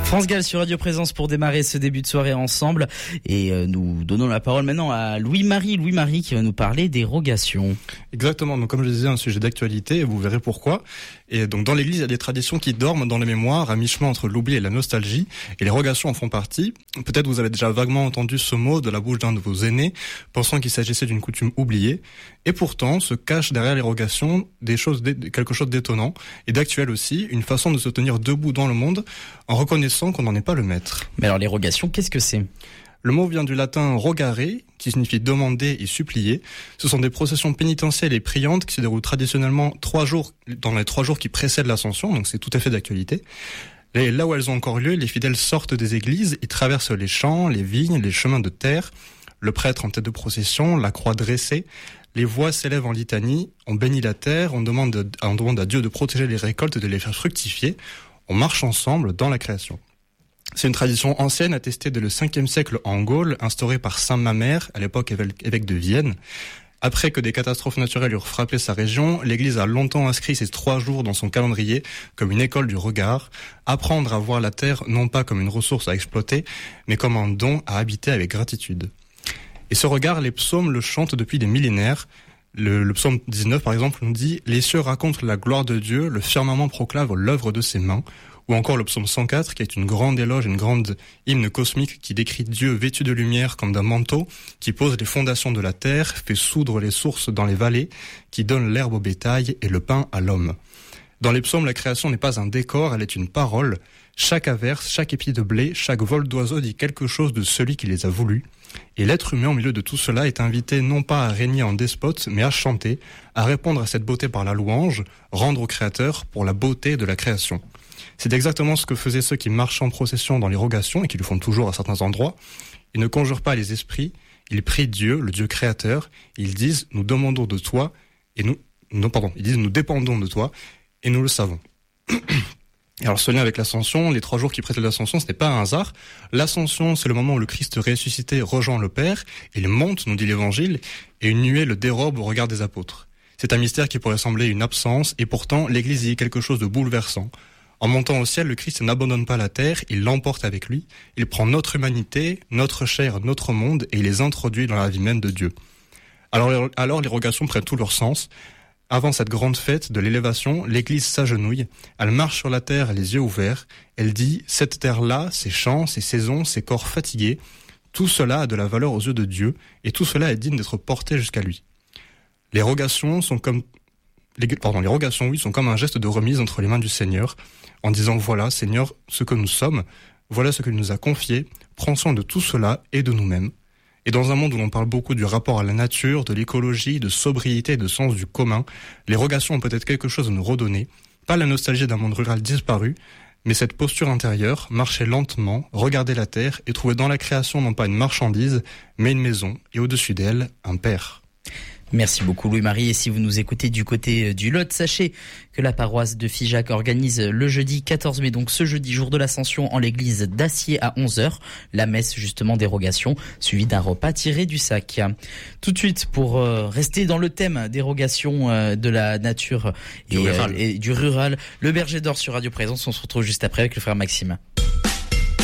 France Gall sur Radio Présence pour démarrer ce début de soirée ensemble. Et nous donnons la parole maintenant à Louis-Marie. Louis-Marie qui va nous parler des rogations. Exactement, donc comme je disais, un sujet d'actualité, et vous verrez pourquoi. Et donc dans l'église, il y a des traditions qui dorment dans les mémoires, à mi-chemin entre l'oubli et la nostalgie, et les rogations en font partie. Peut-être vous avez déjà vaguement entendu ce mot de la bouche d'un de vos aînés, pensant qu'il s'agissait d'une coutume oubliée. Et pourtant, se cache derrière les rogations quelque chose d'étonnant, et d'actuel aussi, une façon de se tenir debout dans le monde, en reconnaissant qu'on n'en est pas le maître. Mais alors les rogations, qu'est-ce que c'est ? Le mot vient du latin rogare, qui signifie demander et supplier. Ce sont des processions pénitentielles et priantes qui se déroulent traditionnellement dans les 3 jours qui précèdent l'Ascension, donc c'est tout à fait d'actualité. Et là où elles ont encore lieu, les fidèles sortent des églises et traversent les champs, les vignes, les chemins de terre. Le prêtre en tête de procession, la croix dressée. Les voix s'élèvent en litanie, on bénit la terre, on demande à Dieu de protéger les récoltes et de les faire fructifier. On marche ensemble dans la création. C'est une tradition ancienne attestée dès le 5e siècle en Gaule, instaurée par saint Mamère, à l'époque évêque de Vienne. Après que des catastrophes naturelles eurent frappé sa région, l'Église a longtemps inscrit ces 3 jours dans son calendrier comme une école du regard, apprendre à voir la terre non pas comme une ressource à exploiter, mais comme un don à habiter avec gratitude. Et ce regard, les psaumes le chantent depuis des millénaires. Le psaume 19, par exemple, nous dit « Les cieux racontent la gloire de Dieu, le firmament proclame l'œuvre de ses mains ». Ou encore le psaume 104, qui est une grande éloge, une grande hymne cosmique qui décrit Dieu vêtu de lumière comme d'un manteau, qui pose les fondations de la terre, fait soudre les sources dans les vallées, qui donne l'herbe au bétail et le pain à l'homme. Dans les psaumes, la création n'est pas un décor, elle est une parole. Chaque averse, chaque épi de blé, chaque vol d'oiseau dit quelque chose de celui qui les a voulus. Et l'être humain, au milieu de tout cela, est invité non pas à régner en despote, mais à chanter, à répondre à cette beauté par la louange, rendre au Créateur pour la beauté de la création. C'est exactement ce que faisaient ceux qui marchaient en procession dans les rogations et qui le font toujours à certains endroits. Ils ne conjurent pas les esprits, ils prient Dieu, le Dieu créateur. Ils disent « nous demandons de toi » et nous dépendons de toi et nous le savons. Et alors ce lien avec l'ascension, les 3 jours qui précèdent l'ascension, ce n'est pas un hasard. L'ascension, c'est le moment où le Christ ressuscité rejoint le Père, il monte, nous dit l'Évangile, et une nuée le dérobe au regard des apôtres. C'est un mystère qui pourrait sembler une absence, et pourtant l'Église y est quelque chose de bouleversant. En montant au ciel, le Christ n'abandonne pas la terre, il l'emporte avec lui, il prend notre humanité, notre chair, notre monde, et il les introduit dans la vie même de Dieu. Alors les rogations prennent tout leur sens. Avant cette grande fête de l'élévation, l'Église s'agenouille, elle marche sur la terre les yeux ouverts, elle dit « cette terre-là, ces champs, ces saisons, ces corps fatigués, tout cela a de la valeur aux yeux de Dieu, et tout cela est digne d'être porté jusqu'à lui. » Les rogations sont comme un geste de remise entre les mains du Seigneur, en disant « voilà, Seigneur, ce que nous sommes, voilà ce que nous a confié, prends soin de tout cela et de nous-mêmes. » Et dans un monde où l'on parle beaucoup du rapport à la nature, de l'écologie, de sobriété et de sens du commun, les rogations ont peut-être quelque chose à nous redonner, pas la nostalgie d'un monde rural disparu, mais cette posture intérieure, marcher lentement, regarder la terre et trouver dans la création non pas une marchandise, mais une maison, et au-dessus d'elle, un père. Merci beaucoup Louis-Marie, et si vous nous écoutez du côté du Lot, sachez que la paroisse de Figeac organise le jeudi 14 mai, donc ce jeudi, jour de l'Ascension, en l'église d'Acier à 11h, la messe justement des rogations, suivie d'un repas tiré du sac. Tout de suite, pour rester dans le thème des rogations de la nature et du rural, le Berger d'Or sur Radio Présence, on se retrouve juste après avec le frère Maxime.